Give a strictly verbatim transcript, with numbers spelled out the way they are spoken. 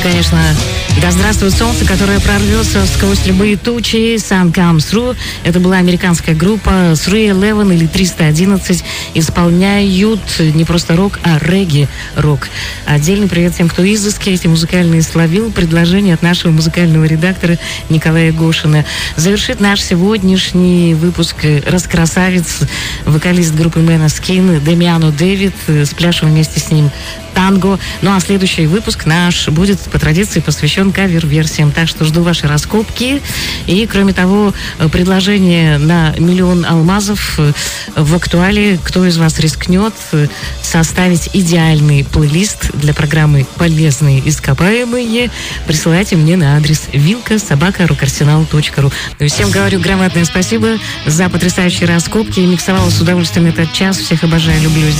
Конечно, да здравствует солнце, которое прорвется сквозь любые тучи. Sun Comes Through. Это была американская группа триста одиннадцать или триста одиннадцать. Исполняют не просто рок, а регги-рок. Отдельный привет тем, кто изыски эти музыкальные словил. Предложение от нашего музыкального редактора Николая Гошина. Завершит наш сегодняшний выпуск раскрасавец, вокалист группы Måneskin Дамиано Дэвид. Спляшем вместе с ним танго. Ну а следующий выпуск наш будет по традиции посвящен кавер-версиям. Так что жду ваши раскопки. И, кроме того, предложение на миллион алмазов в актуале. Кто из вас рискнет составить идеальный плейлист для программы «Полезные ископаемые», присылайте мне на адрес вилка собака рокарсенал точка ру. Всем говорю громадное спасибо за потрясающие раскопки. Миксовала с удовольствием этот час. Всех обожаю, люблю.